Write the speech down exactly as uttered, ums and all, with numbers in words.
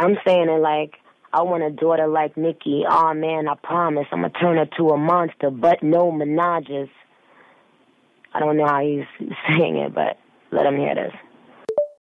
I'm saying it like, I want a daughter like Nicki. Oh man, I promise I'm gonna turn her to a monster, but no menages. I don't know how he's saying it, but let him hear this.